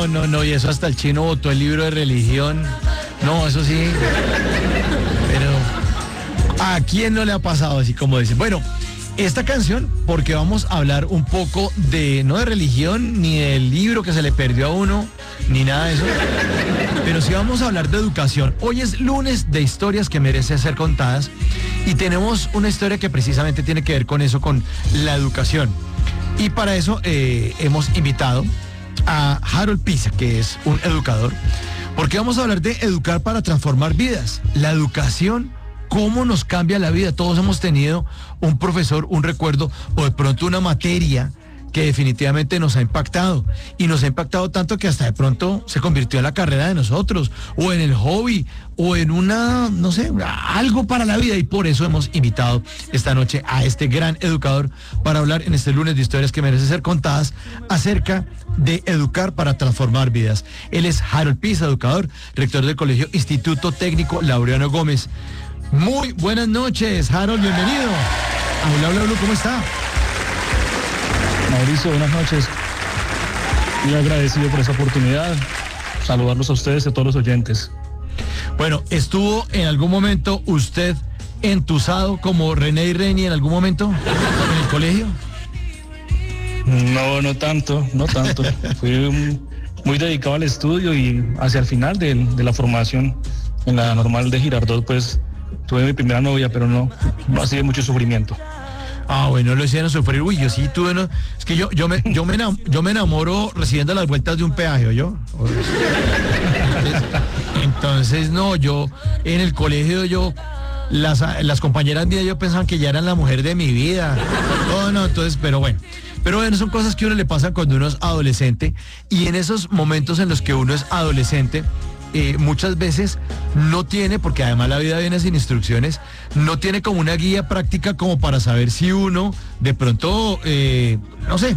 No, y eso hasta el chino votó el libro de religión. No, eso sí. Pero ¿a quién no le ha pasado así como dicen? Bueno, esta canción, porque vamos a hablar un poco de, no de religión, ni del libro que se le perdió a uno, ni nada de eso, pero sí vamos a hablar de educación. Hoy es lunes de historias que merecen ser contadas y tenemos una historia que precisamente tiene que ver con eso, con la educación. Y para eso hemos invitado a Harold Pisa, que es un educador, porque vamos a hablar de educar para transformar vidas. La educación, cómo nos cambia la vida. Todos hemos tenido un profesor, un recuerdo o de pronto una materia que definitivamente nos ha impactado, y nos ha impactado tanto que hasta de pronto se convirtió en la carrera de nosotros, o en el hobby, o en una, no sé, algo para la vida, y por eso hemos invitado esta noche a este gran educador para hablar en este lunes de historias que merecen ser contadas acerca de educar para transformar vidas. Él es Harold Pisa, educador, rector del Colegio Instituto Técnico Laureano Gómez. Muy buenas noches, Harold, bienvenido. Hola, ¿cómo está? Mauricio, buenas noches. Muy agradecido por esa oportunidad. Saludarlos a ustedes y a todos los oyentes. Bueno, ¿estuvo en algún momento usted entusado como René y Reni en algún momento en el colegio? No tanto. Fui muy dedicado al estudio y hacia el final de la formación en la normal de Girardot, pues tuve mi primera novia, pero no ha sido mucho sufrimiento. Ah, bueno, lo hicieron sufrir. Uy, yo sí tuve, no, es que yo me enamoro recibiendo las vueltas de un peaje, ¿yo? Entonces, no, yo en el colegio, las compañeras mías, yo pensaban que ya eran la mujer de mi vida. No, entonces, pero bueno, son cosas que a uno le pasan cuando uno es adolescente, y en esos momentos en los que uno es adolescente, muchas veces no tiene, porque además la vida viene sin instrucciones, no tiene como una guía práctica como para saber si uno de pronto, no sé,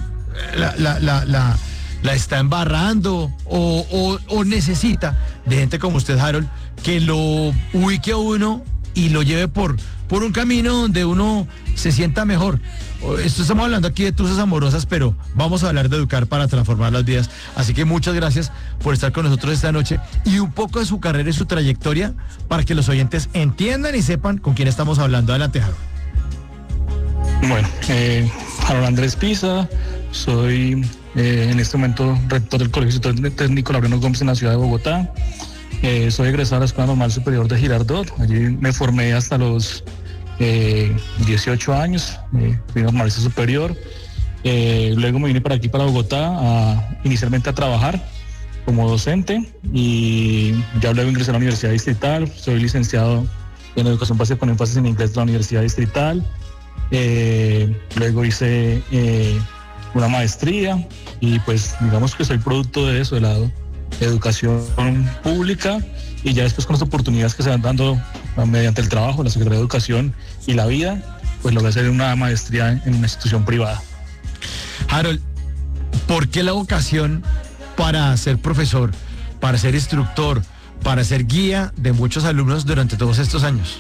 la está embarrando o necesita de gente como usted, Harold, que lo ubique a uno y lo lleve por un camino donde uno se sienta mejor. Estamos hablando aquí de tusas amorosas, pero vamos a hablar de educar para transformar las vidas. Así que muchas gracias por estar con nosotros esta noche, y un poco de su carrera y su trayectoria para que los oyentes entiendan y sepan con quién estamos hablando. Adelante, Harold. Bueno, Harold Andrés Pisa, soy en este momento rector del Colegio Técnico Laureano Gómez en la ciudad de Bogotá. Soy egresado de la Escuela Normal Superior de Girardot. Allí me formé hasta los 18 años, fui normalista superior. Luego me vine para aquí, para Bogotá, inicialmente a trabajar como docente, y ya luego ingresé a la Universidad Distrital. Soy licenciado en Educación Básica con énfasis en inglés de la Universidad Distrital. Luego hice una maestría, y pues digamos que soy producto de eso, de la educación pública, y ya después con las oportunidades que se van dando mediante el trabajo, la Secretaría de Educación y la vida, pues logré hacer una maestría en una institución privada. Harold, ¿por qué la vocación para ser profesor, para ser instructor, para ser guía de muchos alumnos durante todos estos años?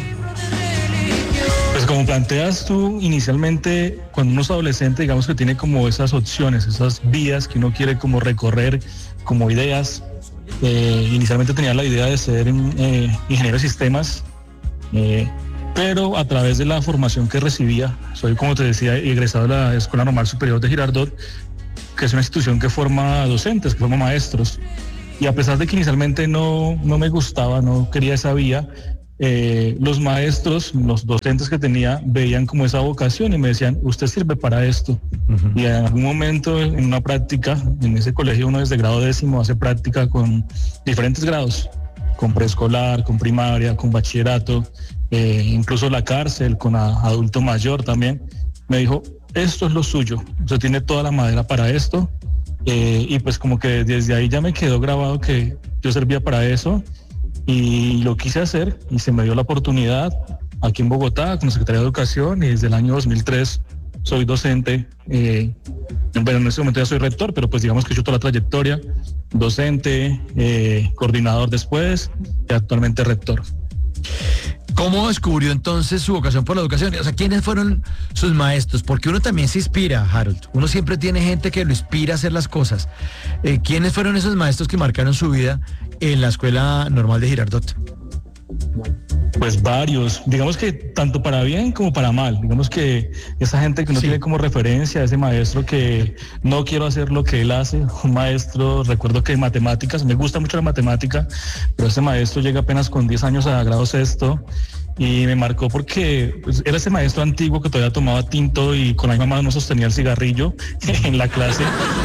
Pues como planteas tú, inicialmente cuando uno es adolescente, digamos que tiene como esas opciones, esas vías que uno quiere como recorrer, como ideas. Inicialmente tenía la idea de ser ingeniero de sistemas, pero a través de la formación que recibía, soy, como te decía, egresado de la Escuela Normal Superior de Girardot, que es una institución que forma docentes, que forma maestros, y a pesar de que inicialmente no me gustaba, no quería esa vía, los maestros, los docentes que tenía, veían como esa vocación y me decían, usted sirve para esto. Uh-huh. Y en algún momento, en una práctica, en ese colegio uno desde grado 10º hace práctica con diferentes grados, con preescolar, con primaria, con bachillerato, incluso la cárcel, con adulto mayor también. Me dijo, esto es lo suyo, usted tiene toda la madera para esto, y pues como que desde ahí ya me quedó grabado que yo servía para eso. Y lo quise hacer, y se me dio la oportunidad aquí en Bogotá con la Secretaría de Educación, y desde el año 2003 soy docente. Bueno, en este momento ya soy rector, pero pues digamos que he hecho toda la trayectoria, docente, coordinador después, y actualmente rector. ¿Cómo descubrió entonces su vocación por la educación? O sea, ¿quiénes fueron sus maestros? Porque uno también se inspira, Harold. Uno siempre tiene gente que lo inspira a hacer las cosas. ¿Quiénes fueron esos maestros que marcaron su vida en la Escuela Normal de Girardot? Pues varios, digamos que tanto para bien como para mal, digamos que esa gente que no tiene como referencia, ese maestro que no quiero hacer lo que él hace, un maestro, recuerdo que en matemáticas, me gusta mucho la matemática, pero ese maestro llega apenas con 10 años a grado sexto y me marcó porque pues, era ese maestro antiguo que todavía tomaba tinto y con la misma mano sostenía el cigarrillo en la clase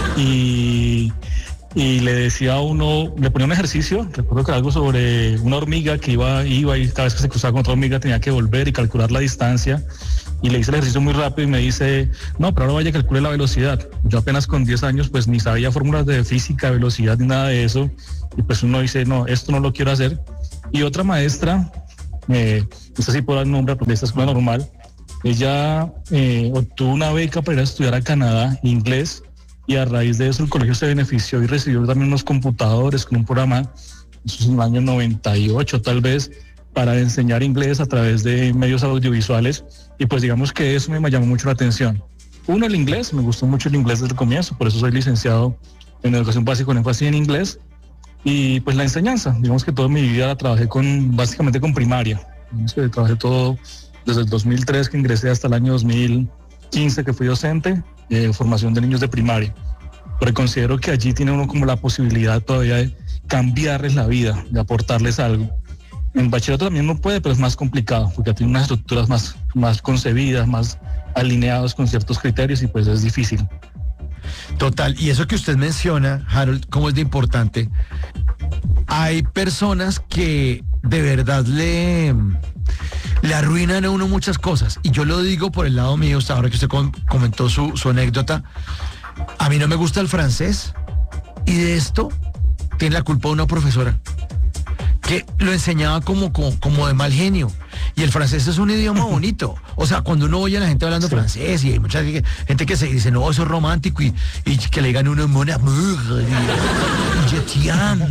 y le decía a uno, le ponía un ejercicio, recuerdo que era algo sobre una hormiga que iba y cada vez que se cruzaba con otra hormiga tenía que volver y calcular la distancia, y le hice el ejercicio muy rápido y me dice, no, pero ahora vaya, calcule la velocidad. Yo apenas con 10 años pues ni sabía fórmulas de física, velocidad ni nada de eso, y pues uno dice, no, esto no lo quiero hacer. Y otra maestra, esta sí puedo dar nombre de esta escuela normal, ella obtuvo una beca para ir a estudiar a Canadá, inglés, y a raíz de eso el colegio se benefició y recibió también unos computadores con un programa, eso es en el año 98 tal vez, para enseñar inglés a través de medios audiovisuales, y pues digamos que eso me llamó mucho la atención. Uno, el inglés, me gustó mucho el inglés desde el comienzo, por eso soy licenciado en educación básica con énfasis en inglés, y pues la enseñanza, digamos que toda mi vida la trabajé básicamente con primaria, digamos que trabajé todo desde el 2003 que ingresé hasta el año 2015 que fui docente, formación de niños de primaria, porque considero que allí tiene uno como la posibilidad todavía de cambiarles la vida, de aportarles algo. En bachillerato también no puede, pero es más complicado, porque tiene unas estructuras más concebidas, más alineadas con ciertos criterios y pues es difícil. Total, y eso que usted menciona, Harold, cómo es de importante, hay personas que de verdad le arruinan a uno muchas cosas, y yo lo digo por el lado mío. Ahora que usted comentó su anécdota, a mí no me gusta el francés, y de esto tiene la culpa una profesora que lo enseñaba como de mal genio, y el francés es un idioma bonito. O sea, cuando uno oye a la gente hablando francés, y hay mucha gente que se dice, no, eso es romántico, y que le digan uno mon amour, y je t'aime.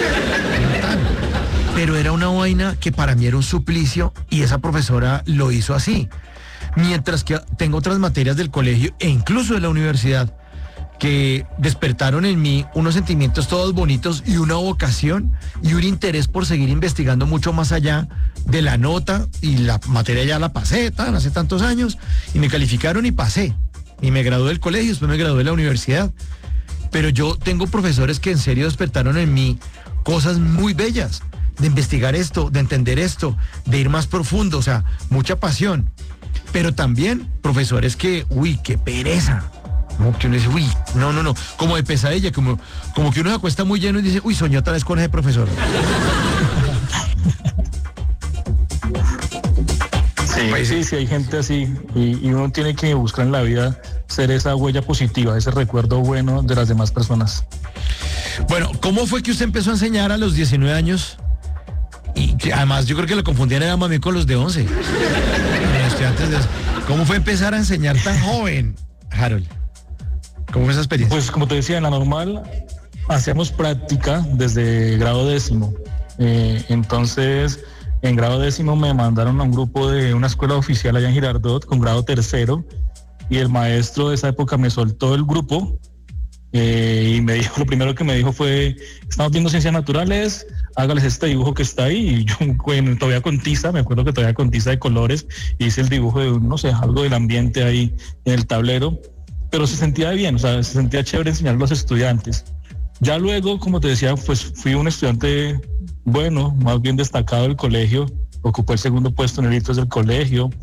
Pero era una vaina que para mí era un suplicio, y esa profesora lo hizo así. Mientras que tengo otras materias del colegio e incluso de la universidad que despertaron en mí unos sentimientos todos bonitos y una vocación y un interés por seguir investigando mucho más allá de la nota, y la materia ya la pasé hace tantos años, y me calificaron y pasé, y me gradué del colegio, después me gradué de la universidad. Pero yo tengo profesores que en serio despertaron en mí cosas muy bellas, de investigar esto, de entender esto, de ir más profundo, o sea, mucha pasión. Pero también profesores que, uy, qué pereza. Como que uno dice, uy, no, como de pesadilla, como que uno se acuesta muy lleno y dice, uy, soñé otra vez con ese profesor. Sí, hay gente así, y uno tiene que buscar en la vida ser esa huella positiva, ese recuerdo bueno de las demás personas. Bueno, ¿cómo fue que usted empezó a enseñar a los 19 años? Y que además yo creo que lo confundían era más bien con los de 11. Los estudiantes de... ¿Cómo fue empezar a enseñar tan joven, Harold? ¿Cómo fue esa experiencia? Pues como te decía, en la normal hacíamos práctica desde grado 10º. Entonces, en grado 10º me mandaron a un grupo de una escuela oficial allá en Girardot con grado 3º, y el maestro de esa época me soltó el grupo y me dijo, lo primero que me dijo fue, estamos viendo ciencias naturales, hágales este dibujo que está ahí. Y yo, bueno, todavía con tiza, me acuerdo que todavía con tiza de colores, hice el dibujo de, no sé, algo del ambiente ahí en el tablero, pero se sentía bien, o sea, se sentía chévere enseñar a los estudiantes. Ya luego, como te decía, pues fui un estudiante bueno, más bien destacado del colegio, ocupé el segundo puesto en el ITRES del colegio,